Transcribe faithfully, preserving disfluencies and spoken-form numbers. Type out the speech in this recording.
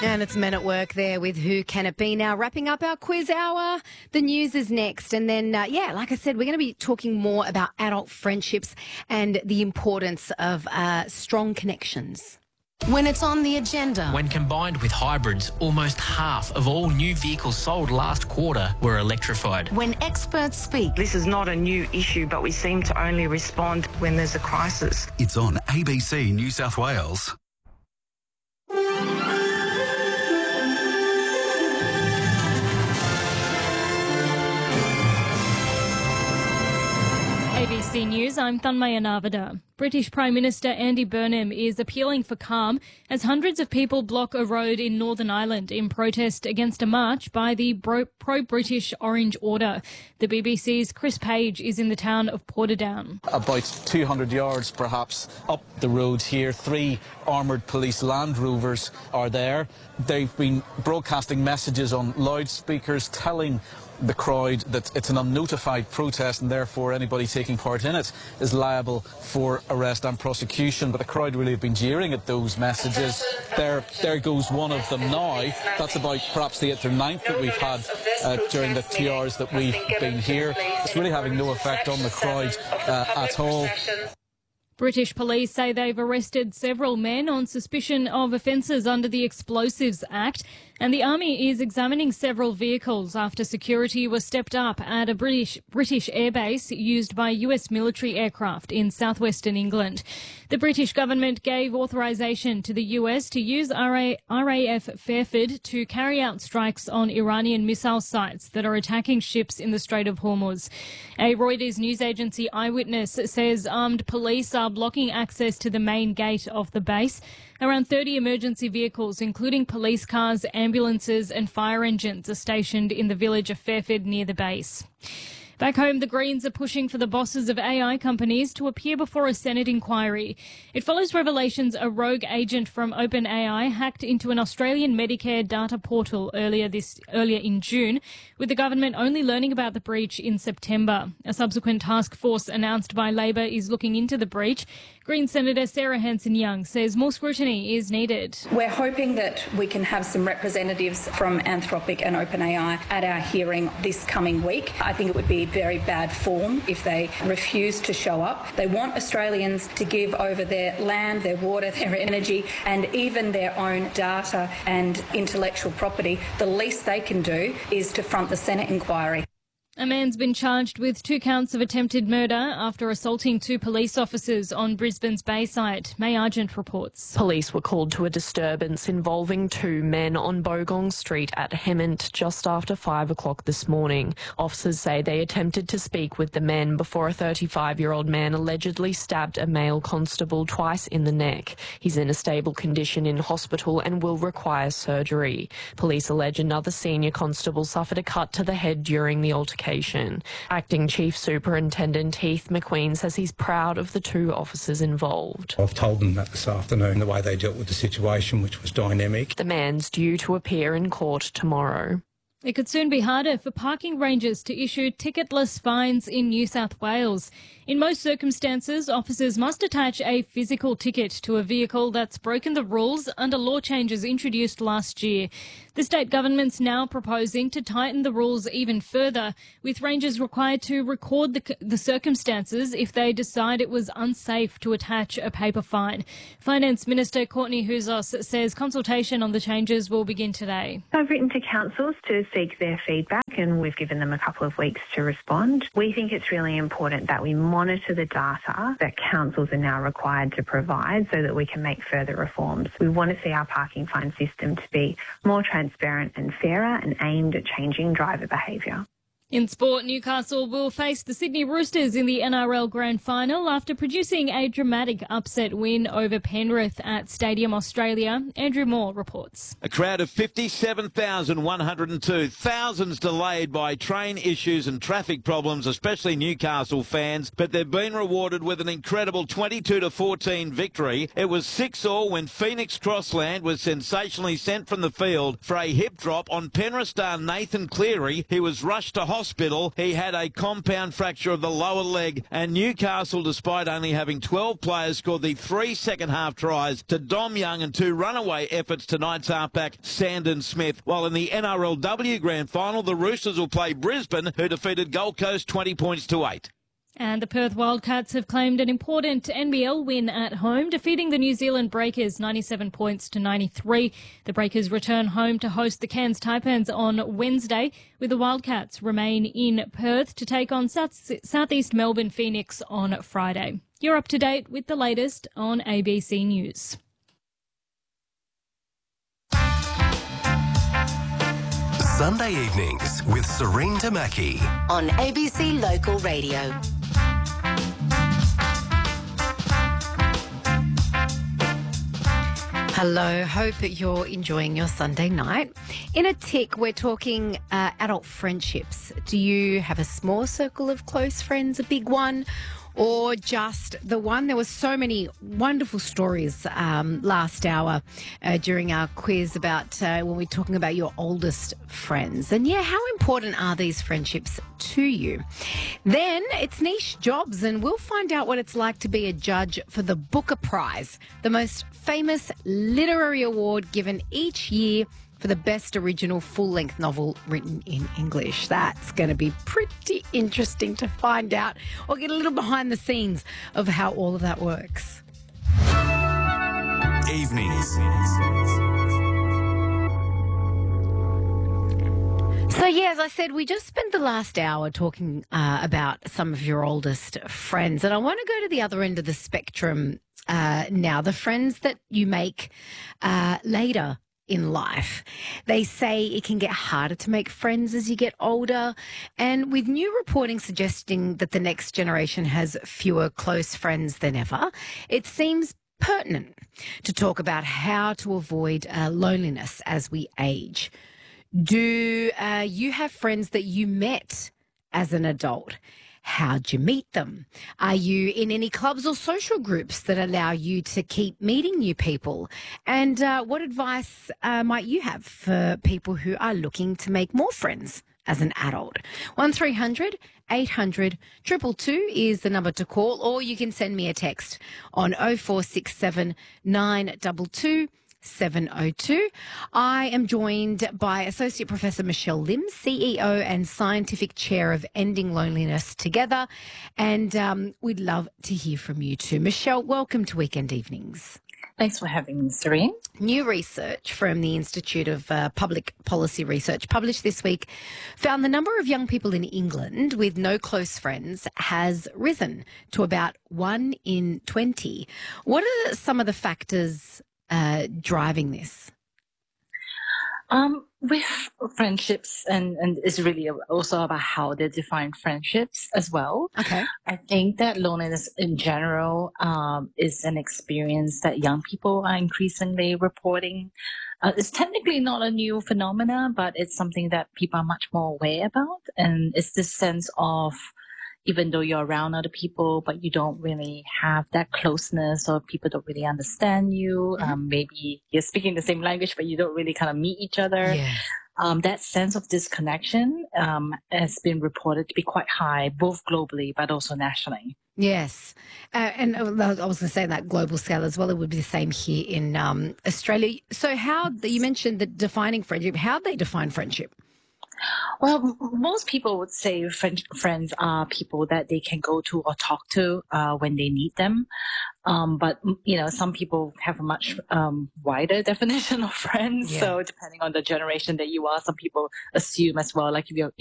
And it's Men at Work there with Who Can It Be? Now, wrapping up our quiz hour, the news is next. And then, uh, yeah, like I said, we're going to be talking more about adult friendships and the importance of uh, strong connections. When it's on the agenda. When combined with hybrids, almost half of all new vehicles sold last quarter were electrified. When experts speak. This is not a new issue, but we seem to only respond when there's a crisis. It's on A B C New South Wales. A B C News, I'm Thanmaya Navada. British Prime Minister Andy Burnham is appealing for calm as hundreds of people block a road in Northern Ireland in protest against a march by the pro-British Orange Order. The B B C's Chris Page is in the town of Portadown. About two hundred yards perhaps up the road here, three armoured police Land Rovers are there. They've been broadcasting messages on loudspeakers telling the crowd that it's an unnotified protest and therefore anybody taking part in it is liable for arrest and prosecution. But the crowd really have been jeering at those messages. There, there goes one of them now. That's about perhaps the eighth or ninth that we've had uh, during the two hours that we've been here. It's really having no effect on the crowd uh, at all. British police say they've arrested several men on suspicion of offences under the Explosives Act, and the Army is examining several vehicles after security was stepped up at a British British airbase used by U S military aircraft in southwestern England. The British government gave authorisation to the U S to use R A F Fairford to carry out strikes on Iranian missile sites that are attacking ships in the Strait of Hormuz. A Reuters news agency eyewitness says armed police are blocking access to the main gate of the base. Around thirty emergency vehicles, including police cars, ambulances and fire engines, are stationed in the village of Fairford near the base. Back home, the Greens are pushing for the bosses of A I companies to appear before a Senate inquiry. It follows revelations a rogue agent from OpenAI hacked into an Australian Medicare data portal earlier this earlier in June, with the government only learning about the breach in September. A subsequent task force announced by Labor is looking into the breach. Green Senator Sarah Hanson-Young says more scrutiny is needed. We're hoping that we can have some representatives from Anthropic and OpenAI at our hearing this coming week. I think it would be very bad form if they refuse to show up. They want Australians to give over their land, their water, their energy, and even their own data and intellectual property. The least they can do is to front the Senate inquiry. A man's been charged with two counts of attempted murder after assaulting two police officers on Brisbane's Bayside. May Argent reports. Police were called to a disturbance involving two men on Bogong Street at Hemmant just after five o'clock this morning. Officers say they attempted to speak with the men before a thirty-five-year-old man allegedly stabbed a male constable twice in the neck. He's in a stable condition in hospital and will require surgery. Police allege another senior constable suffered a cut to the head during the altercation. Acting Chief Superintendent Heath McQueen says he's proud of the two officers involved. I've told them that this afternoon, the way they dealt with the situation, which was dynamic. The man's due to appear in court tomorrow. It could soon be harder for parking rangers to issue ticketless fines in New South Wales. In most circumstances, officers must attach a physical ticket to a vehicle that's broken the rules under law changes introduced last year. The state government's now proposing to tighten the rules even further, with rangers required to record the, the circumstances if they decide it was unsafe to attach a paper fine. Finance Minister Courtney Houzos says consultation on the changes will begin today. I've written to councils to seek their feedback and we've given them a couple of weeks to respond. We think it's really important that we monitor the data that councils are now required to provide so that we can make further reforms. We want to see our parking fine system to be more transparent and fairer and aimed at changing driver behaviour. In sport, Newcastle will face the Sydney Roosters in the N R L Grand Final after producing a dramatic upset win over Penrith at Stadium Australia. Andrew Moore reports. A crowd of fifty-seven thousand one hundred two, thousands delayed by train issues and traffic problems, especially Newcastle fans, but they've been rewarded with an incredible twenty-two to fourteen victory. It was six all when Phoenix Crossland was sensationally sent from the field for a hip drop on Penrith star Nathan Cleary. He was rushed to hospital hospital. He had a compound fracture of the lower leg, and Newcastle, despite only having twelve players, scored the three second-half tries to Dom Young and two runaway efforts to Knights halfback Sandon Smith. While in the N R L W Grand Final, the Roosters will play Brisbane, who defeated Gold Coast twenty points to eight. And the Perth Wildcats have claimed an important N B L win at home, defeating the New Zealand Breakers ninety-seven points to ninety-three. The Breakers return home to host the Cairns Taipans on Wednesday, with the Wildcats remain in Perth to take on South- Southeast Melbourne Phoenix on Friday. You're up to date with the latest on A B C News. Sunday evenings with Serene Tamaki on A B C Local Radio. Hello, hope you're enjoying your Sunday night. In a tick, we're talking uh, adult friendships. Do you have a small circle of close friends, a big one, or just the one? There were so many wonderful stories um, last hour uh, during our quiz about uh, when we're talking about your oldest friends. And yeah, how important are these friendships to you? Then it's niche jobs, and we'll find out what it's like to be a judge for the Booker Prize, the most famous literary award given each year for the best original full-length novel written in English. That's going to be pretty interesting to find out, or get a little behind the scenes of how all of that works. Evenings. So, yeah, as I said, we just spent the last hour talking uh, about some of your oldest friends, and I want to go to the other end of the spectrum uh, now, the friends that you make uh, later in life. They say it can get harder to make friends as you get older, and with new reporting suggesting that the next generation has fewer close friends than ever, it seems pertinent to talk about how to avoid uh, loneliness as we age. Do uh, you have friends that you met as an adult? How'd you meet them? Are you in any clubs or social groups that allow you to keep meeting new people? And uh, what advice uh, might you have for people who are looking to make more friends as an adult? one three hundred eight hundred two two two is the number to call, or you can send me a text on oh four six seven nine two two seven oh two. I am joined by Associate Professor Michelle Lim, C E O and Scientific Chair of Ending Loneliness Together, and um, we'd love to hear from you too. Michelle, welcome to Weekend Evenings. Thanks for having me, Serene. New research from the Institute of uh, Public Policy Research published this week found the number of young people in England with no close friends has risen to about one in twenty. What are some of the factors Uh, driving this? Um, with friendships, and, and it's really also about how they define friendships as well. Okay. I think that loneliness in general um, is an experience that young people are increasingly reporting. Uh, it's technically not a new phenomena, but it's something that people are much more aware about. And it's this sense of, even though you're around other people, but you don't really have that closeness, or people don't really understand you. Mm-hmm. Um, maybe you're speaking the same language, but you don't really kind of meet each other. Yeah. Um, that sense of disconnection um, has been reported to be quite high, both globally but also nationally. Yes. Uh, and I was going to say on that global scale as well, it would be the same here in um, Australia. So how, you mentioned that defining friendship, how they define friendship? Well, most people would say friend, friends are people that they can go to or talk to uh, when they need them. Um, but, you know, some people have a much um, wider definition of friends. Yeah. So depending on the generation that you are, some people assume as well, like if you're